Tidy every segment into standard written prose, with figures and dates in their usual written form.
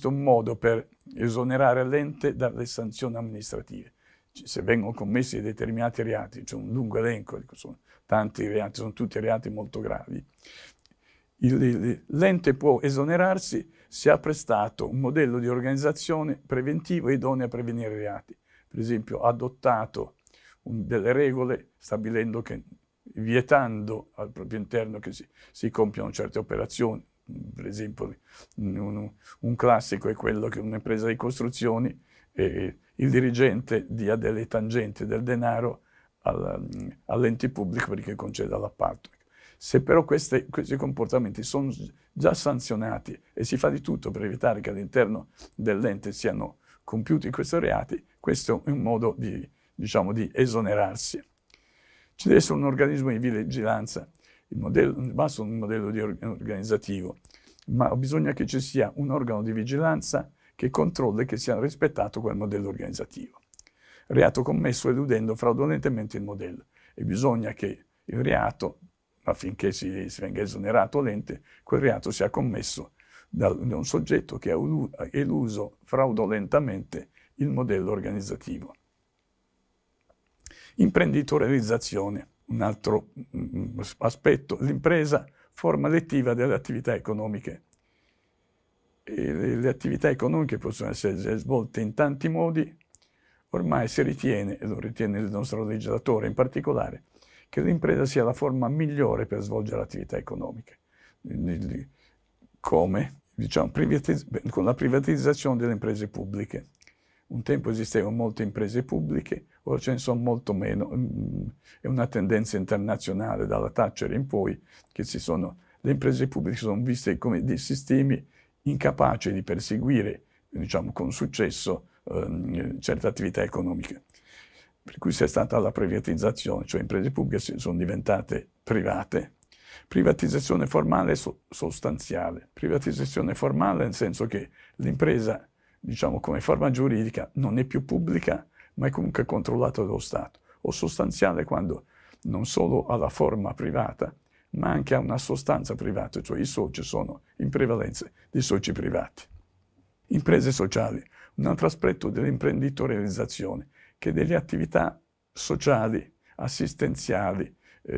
questo è un modo per esonerare l'ente dalle sanzioni amministrative. Se vengono commessi determinati reati, c'è un lungo elenco, sono tanti reati, sono tutti reati molto gravi, l'ente può esonerarsi se ha prestato un modello di organizzazione preventivo e idoneo a prevenire reati. Per esempio, ha adottato delle regole stabilendo che, vietando al proprio interno che si compiono certe operazioni. Per esempio, un classico è quello che un'impresa di costruzioni, il dirigente dia delle tangenti del denaro all'ente pubblico perché conceda l'appalto. Se però questi comportamenti sono già sanzionati e si fa di tutto per evitare che all'interno dell'ente siano compiuti questi reati, questo è un modo di esonerarsi. Ci deve essere un organismo di vigilanza, non basta un modello organizzativo, ma bisogna che ci sia un organo di vigilanza che controlli che sia rispettato quel modello organizzativo. Reato commesso eludendo fraudolentemente il modello, e bisogna che il reato, affinché si venga esonerato l'ente, quel reato sia commesso da un soggetto che ha eluso fraudolentemente il modello organizzativo. Imprenditorializzazione, un altro aspetto, l'impresa, forma elettiva delle attività economiche. E le attività economiche possono essere svolte in tanti modi. Ormai si ritiene, e lo ritiene il nostro legislatore in particolare, che l'impresa sia la forma migliore per svolgere attività economiche. Come? Con la privatizzazione delle imprese pubbliche. Un tempo esistevano molte imprese pubbliche, ora ce ne sono molto meno. È una tendenza internazionale dalla Thatcher in poi che le imprese pubbliche sono viste come dei sistemi incapaci di perseguire, con successo, certe attività economiche. Per cui c'è stata la privatizzazione, cioè imprese pubbliche sono diventate private. Privatizzazione formale e sostanziale. Privatizzazione formale nel senso che l'impresa, come forma giuridica, non è più pubblica, ma è comunque controllata dallo Stato. O sostanziale quando non solo ha la forma privata, ma anche ha una sostanza privata, cioè i soci sono in prevalenza dei soci privati. Imprese sociali, un altro aspetto dell'imprenditorializzazione, che delle attività sociali, assistenziali,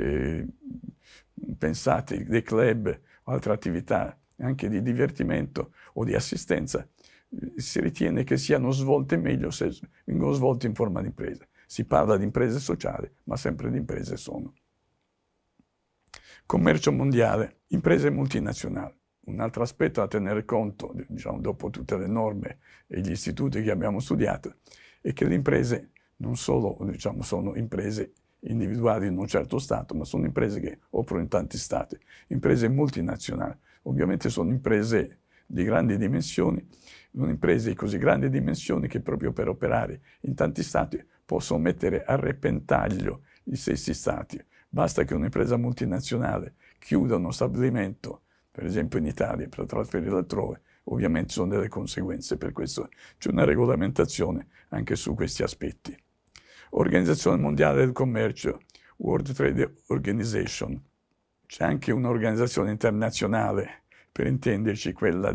pensate dei club o altre attività anche di divertimento o di assistenza, si ritiene che siano svolte meglio se vengono svolte in forma di impresa. Si parla di imprese sociali, ma sempre di imprese sono. Commercio mondiale, imprese multinazionali. Un altro aspetto da tenere conto, dopo tutte le norme e gli istituti che abbiamo studiato, è che le imprese non solo sono imprese individuali in un certo Stato, ma sono imprese che operano in tanti Stati, imprese multinazionali. Ovviamente sono imprese di grandi dimensioni, sono imprese di così grandi dimensioni che proprio per operare in tanti Stati possono mettere a repentaglio gli stessi Stati. Basta che un'impresa multinazionale chiuda uno stabilimento, per esempio in Italia, per trasferirlo altrove, ovviamente sono delle conseguenze. Per questo c'è una regolamentazione anche su questi aspetti. Organizzazione Mondiale del Commercio, World Trade Organization. C'è anche un'organizzazione internazionale, per intenderci, quella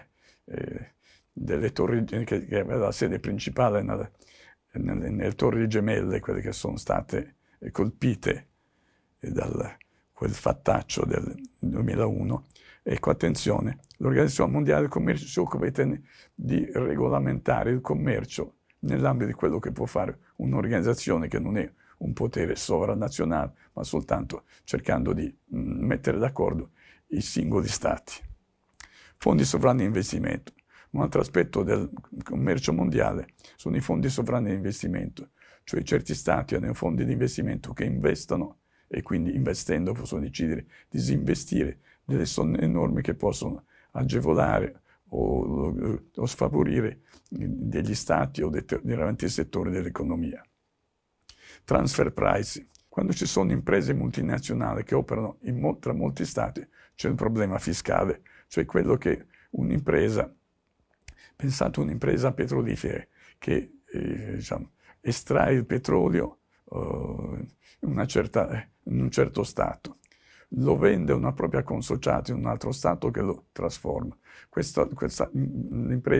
delle torri, che aveva la sede principale nelle Torri Gemelle, quelle che sono state colpite da quel fattaccio del 2001. Ecco, attenzione, l'Organizzazione Mondiale del Commercio si occupa di regolamentare il commercio nell'ambito di quello che può fare un'organizzazione che non è un potere sovranazionale, ma soltanto cercando di mettere d'accordo i singoli stati. Fondi sovrani di investimento. Un altro aspetto del commercio mondiale sono i fondi sovrani di investimento, cioè certi stati hanno fondi di investimento che investono e quindi investendo possono decidere di disinvestire delle somme enormi che possono agevolare o sfavorire degli stati o determinati settori dell'economia. Transfer pricing. Quando ci sono imprese multinazionali che operano tra molti stati, c'è un problema fiscale, cioè quello che un'impresa, pensate a un'impresa petrolifera che estrae il petrolio in un certo stato, lo vende a una propria consociata in un altro stato che lo trasforma. L'impresa